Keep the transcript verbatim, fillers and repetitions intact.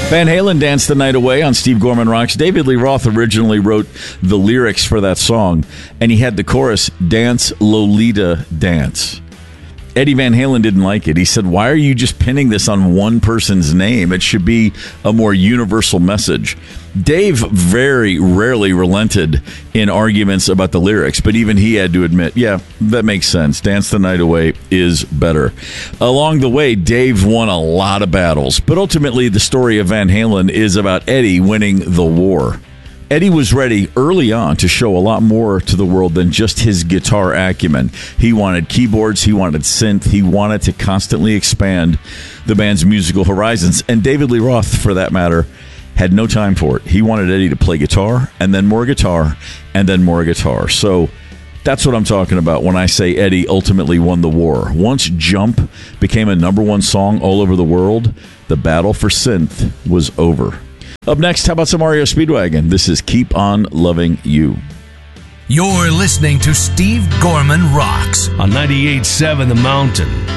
Van Halen, Dance the Night Away on Steve Gorman Rocks. David Lee Roth originally wrote the lyrics for that song, and he had the chorus, Dance, Lolita, Dance. Eddie Van Halen didn't like it. He said, why are you just pinning this on one person's name? It should be a more universal message. Dave very rarely relented in arguments about the lyrics, but even he had to admit, yeah, that makes sense. Dance the Night Away is better. Along the way, Dave won a lot of battles, but ultimately the story of Van Halen is about Eddie winning the war. Eddie was ready early on to show a lot more to the world than just his guitar acumen. He wanted keyboards, he wanted synth, he wanted to constantly expand the band's musical horizons. And David Lee Roth, for that matter, had no time for it. He wanted Eddie to play guitar, and then more guitar, and then more guitar. So that's what I'm talking about when I say Eddie ultimately won the war. Once Jump became a number one song all over the world, the battle for synth was over. Up next, how about some R E O Speedwagon? This is Keep On Loving You. You're listening to Steve Gorman Rocks on ninety-eight point seven The Mountain.